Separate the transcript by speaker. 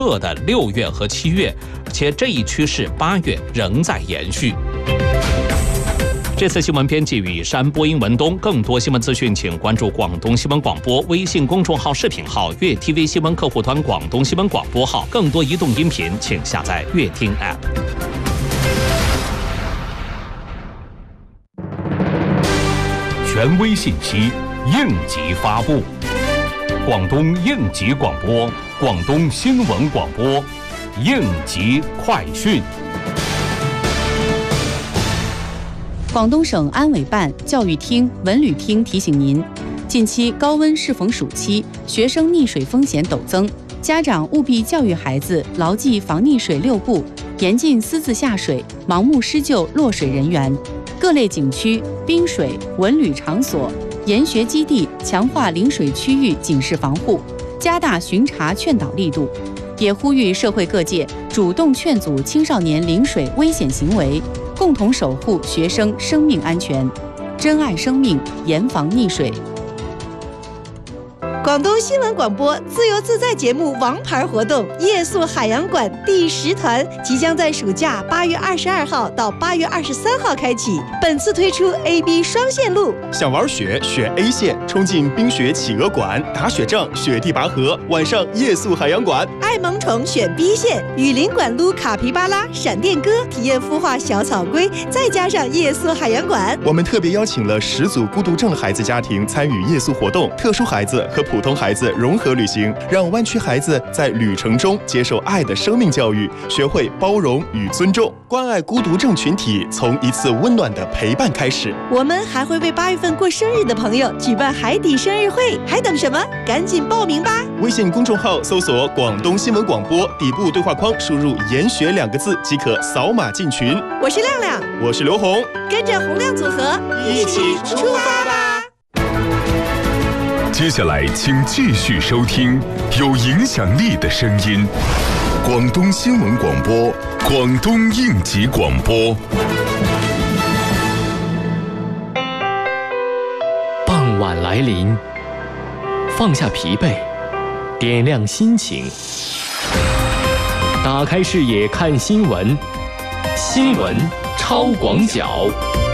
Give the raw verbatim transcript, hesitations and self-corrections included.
Speaker 1: 热的六月和七月，且这一趋势八月仍在延续。这次新闻编辑雨山，播音文东。更多新闻资讯，请关注广东新闻广播微信公众号、视频号、粤 T V 新闻客户端、广东新闻广播号。更多移动音频，请下载粤听 App。
Speaker 2: 权威信息，应急发布。广东应急广播，广东新闻广播，应急快讯。
Speaker 3: 广东省安委办、教育厅、文旅厅提醒您：近期高温适逢暑期，学生溺水风险陡增，家长务必教育孩子牢记防溺水六不，严禁私自下水、盲目施救落水人员。各类景区、滨水、文旅场所、研学基地强化临水区域警示防护，加大巡查劝导力度，也呼吁社会各界主动劝阻青少年临水危险行为，共同守护学生生命安全，珍爱生命，严防溺水。
Speaker 4: 广东新闻广播自由自在节目王牌活动夜宿海洋馆第十团即将在暑假八月二十二号到八月二十三号开启，本次推出 A B 双线路。
Speaker 5: 想玩雪选 A 线，冲进冰雪企鹅馆，打雪仗雪地拔河，晚上夜宿海洋馆。
Speaker 4: 爱萌宠选 B 线，雨林馆撸卡皮巴拉、闪电鸽，体验孵化小草龟，再加上夜宿海洋馆。
Speaker 5: 我们特别邀请了十组孤独症孩子家庭参与夜宿活动，特殊孩子和普通孩子融合旅行，让湾区孩子在旅程中接受爱的生命教育，学会包容与尊重，关爱孤独症群体，从一次温暖的陪伴开始。
Speaker 4: 我们还会为八月份过生日的朋友举办海底生日会，还等什么？赶紧报名吧！
Speaker 5: 微信公众号搜索广东新闻广播，底部对话框输入研学两个字即可扫码进群。
Speaker 4: 我是亮亮，
Speaker 5: 我是刘红，
Speaker 4: 跟着洪亮组合一起出发吧！
Speaker 6: 接下来请继续收听有影响力的声音，广东新闻广播，广东应急广播。
Speaker 7: 傍晚来临，放下疲惫，点亮心情，打开视野看新闻，新闻超广角。